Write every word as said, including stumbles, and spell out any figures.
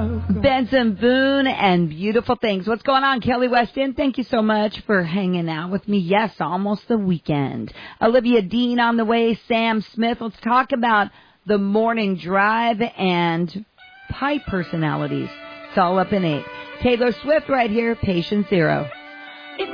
Benson Boone and Beautiful Things. What's going on, Kelly Weston? Thank you so much for hanging out with me. Yes, almost the weekend. Olivia Dean on the way, Sam Smith. Let's talk about the morning drive and pie personalities. It's all up in eight. Taylor Swift right here, Patient Zero.